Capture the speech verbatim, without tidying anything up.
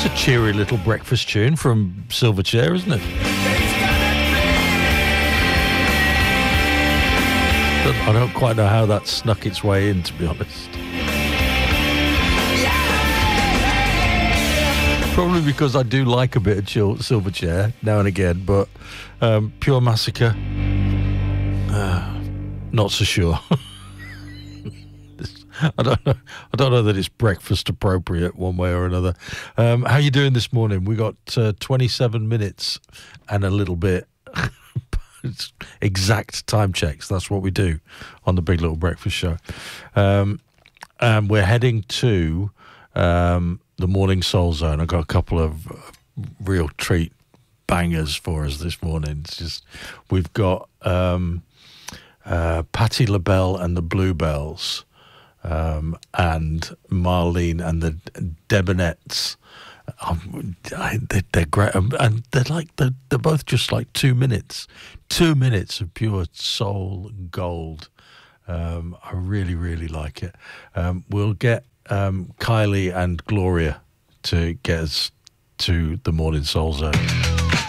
It's a cheery little breakfast tune from Silverchair, isn't it? I don't quite know how that snuck its way in, to be honest. Probably because I do like a bit of chill, Silverchair now and again, but um, Pure Massacre, uh, not so sure. I don't know. I don't know that it's breakfast appropriate one way or another. Um, how you doing this morning? We got uh, twenty-seven minutes and a little bit. It's exact time checks. That's what we do on the Big Little Breakfast Show. Um, and we're heading to um, the Morning Soul Zone. I've got a couple of real treat bangers for us this morning. It's just we've got um, uh, Patti LaBelle and the Bluebells. Um, and Marlene and the Debonettes, um, I, they, they're great, um, and they're like they're, they're both just like two minutes, two minutes of pure soul gold. Um, I really, really like it. Um, we'll get um, Kylie and Gloria to get us to the Morning Soul Zone.